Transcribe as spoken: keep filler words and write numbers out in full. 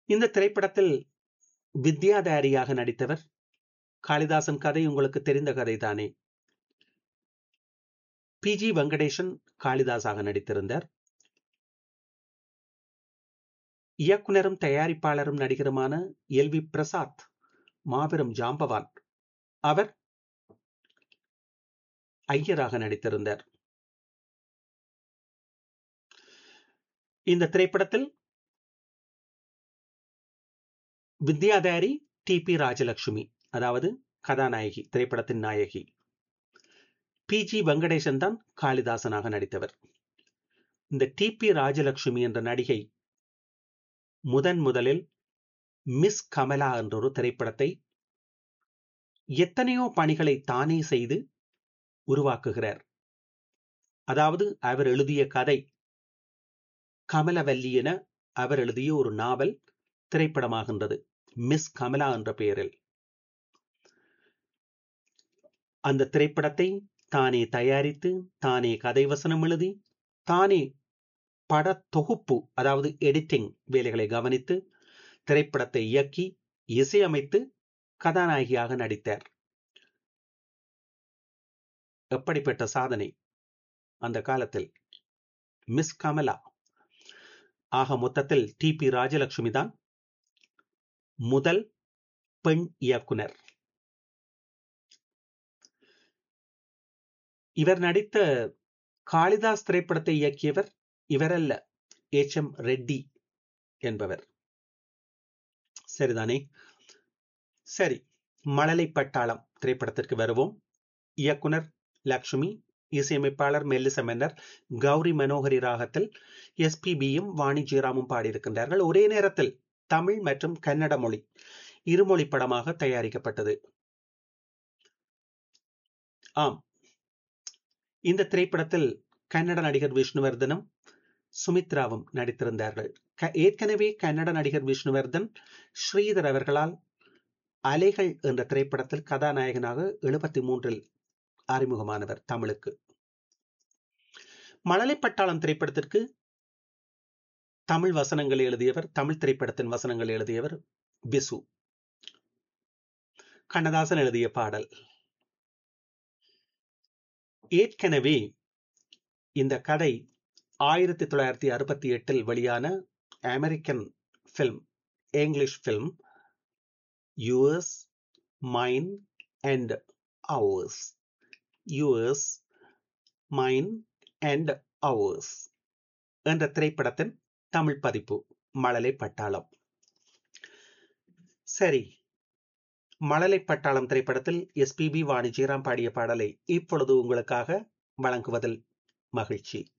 இந்த திரைப்படத்தில் வித்யாதாரியாக நடித்தவர். காளிதாசன் கதை உங்களுக்கு தெரிந்த கதைதானே. பி ஜி வெங்கடேசன் காளிதாஸாக நடித்திருந்தார். இயக்குனரும் தயாரிப்பாளரும் நடிகருமான எல் வி பிரசாத் மாபெரும் ஜாம்பவான். அவர் ஐயராக நடித்திருந்தார். இந்த திரைப்படத்தில் வித்யாதாரி டி பி ராஜலட்சுமி, அதாவது கதாநாயகி, திரைப்படத்தின் நாயகி. பி ஜி வெங்கடேசன் தான் காளிதாசனாக நடித்தவர். இந்த டி பி ராஜலட்சுமி என்ற நடிகை முதன் முதலில் மிஸ் கமலா என்ற ஒரு திரைப்படத்தை எத்தனையோ பணிகளை தானே செய்து உருவாக்குகிறார். அதாவது அவர் எழுதிய கதை கமலவல்லி என அவர் எழுதிய ஒரு நாவல் திரைப்படமாகின்றது, மிஸ் கமலா என்ற பெயரில். அந்த திரைப்படத்தை தானே தயாரித்து, தானே கதை வசனம் எழுதி, தானே பட தொகுப்பு, அதாவது எடிட்டிங் வேலைகளை கவனித்து, திரைப்படத்தை இயக்கி இசையமைத்து கதாநாயகியாக நடித்தார். எப்படிப்பட்ட சாதனை அந்த காலத்தில்! மிஸ் கமலா. ஆக மொத்தத்தில் டி பி ராஜலட்சுமி தான் முதல் பெண் இயக்குனர். இவர் நடித்த காளிதாஸ் திரைப்படத்தை இயக்கியவர் இவரல்ல, எச் எம் ரெட்டி என்பவர். சரிதானே? சரி, மழலை பட்டாளம் திரைப்படத்திற்கு வருவோம். இயக்குனர் லக்ஷ்மி, இசையமைப்பாளர் மெல்லிச மன்னர் கௌரி மனோகரி ராகத்தில் எஸ்பிபியும் வாணி ஜெயராமும் பாடியிருக்கின்றார்கள். ஒரே நேரத்தில் தமிழ் மற்றும் கன்னட மொழி இருமொழி படமாக தயாரிக்கப்பட்டது. ஆம், இந்த திரைப்படத்தில் கன்னட நடிகர் விஷ்ணுவர்தனும் சுமித்ராவும் நடித்திருந்தார்கள். ஏற்கனவே கன்னட நடிகர் விஷ்ணுவர்தன் ஸ்ரீதர் அவர்களால் அலைகள் என்ற திரைப்படத்தில் கதாநாயகனாக எழுபத்தி மூன்றில் அறிமுகமானவர் தமிழுக்கு. மழலை பட்டாளம் திரைப்படத்திற்கு தமிழ் வசனங்களை எழுதியவர், தமிழ் திரைப்படத்தின் வசனங்களை எழுதியவர் பிசு. கண்ணதாசன் எழுதிய பாடல். ஏற்கனவே இந்த கதை ஆயிரத்தி தொள்ளாயிரத்தி அறுபத்தி எட்டில் வெளியான American film, English film yours mine and hours, yours mine and hours என்ற திரைப்படத்தின் தமிழ் பதிப்பு மழலை பட்டாளம். சரி, மழலை பட்டாளம் திரைப்படத்தில் எஸ்பிபி வாணி ஜெயராம் பாடிய பாடலை இப்பொழுது உங்களுக்காக வழங்குவதில் மகிழ்ச்சி.